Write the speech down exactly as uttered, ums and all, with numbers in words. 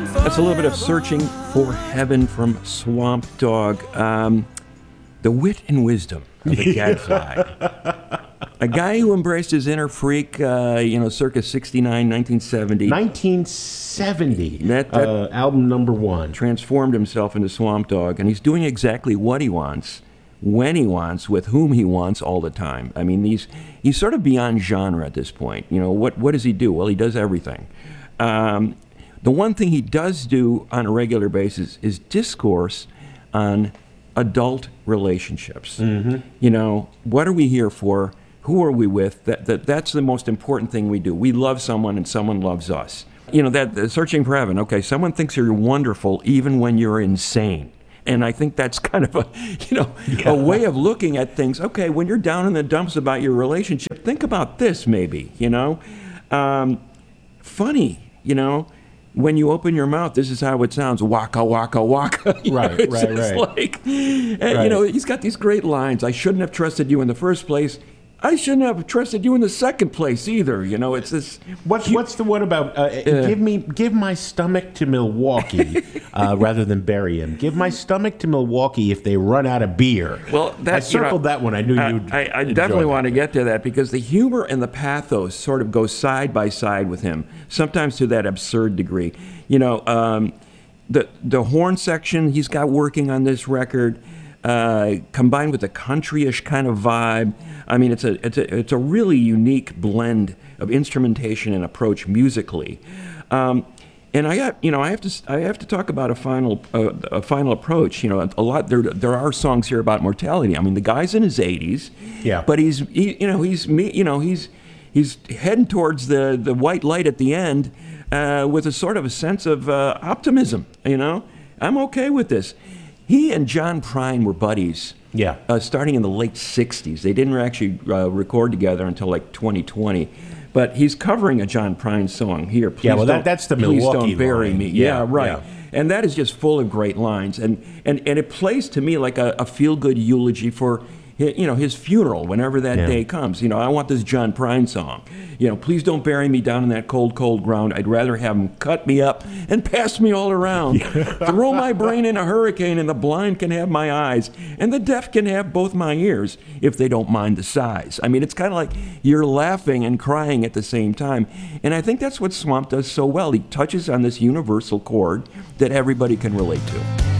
That's a little bit of Searching for Heaven from Swamp Dogg. Um, the wit and wisdom of the Gadfly. A guy who embraced his inner freak, uh, you know, circa sixty-nine, nineteen seventy. nineteen seventy, That- that- uh, album number one. Transformed himself into Swamp Dogg, and he's doing exactly what he wants, when he wants, with whom he wants, all the time. I mean, he's he's sort of beyond genre at this point. You know, what what does he do? Well, he does everything. Um, the one thing he does do on a regular basis is discourse on adult relationships. Mm-hmm. You know, what are we here for? Who are we with? That, that that's the most important thing we do. We love someone and someone loves us. You know, that uh, Searching for Heaven, okay, someone thinks you're wonderful even when you're insane. And I think that's kind of a, you know, Yeah. a way of looking at things. Okay, when you're down in the dumps about your relationship, think about this maybe, you know. Um, funny, you know, when you open your mouth, this is how it sounds, waka, waka, waka. You Right, know, it's right, just right. like, uh, you know, he's got these great lines. I shouldn't have trusted you in the first place. I shouldn't have trusted you in the second place either. You know, it's this. What's what's the one about? Uh, give me give my stomach to Milwaukee uh, rather than bury him. Give my stomach to Milwaukee if they run out of beer. Well, that, I circled you know, that one. I knew I- you'd. I, I enjoy definitely that. want to get to that because the humor and the pathos sort of go side by side with him, sometimes to that absurd degree. You know, um, the the horn section he's got working on this record, uh, combined with the countryish kind of vibe. I mean, it's a it's a it's a really unique blend of instrumentation and approach musically. Um, And I got, you know, I have to, I have to talk about a final, uh, a final approach. You know, a lot there, there are songs here about mortality. I mean, the guy's in his eighties, Yeah. but he's, he, you know, he's, me, you know, he's, he's heading towards the the white light at the end, uh, with a sort of a sense of uh, optimism. You know, I'm okay with this. He and John Prine were buddies. Yeah. Uh, starting in the late sixties. They didn't actually uh, record together until like twenty twenty. But he's covering a John Prine song here. Please Yeah, well, that- don't- that's the Please Milwaukee don't bury line. me. Yeah, Yeah, right. yeah. And that is just full of great lines. And and, and it plays to me like a, a feel-good eulogy for hi- you know, his funeral whenever that Yeah. day comes. You know, I want this John Prine song. You know, please don't bury me down in that cold, cold ground. I'd rather have them cut me up and pass me all around. Throw my brain in a hurricane and the blind can have my eyes and the deaf can have both my ears if they don't mind the size. I mean, it's kind of like you're laughing and crying at the same time. And I think that's what Swamp does so well. He touches on this universal chord that everybody can relate to.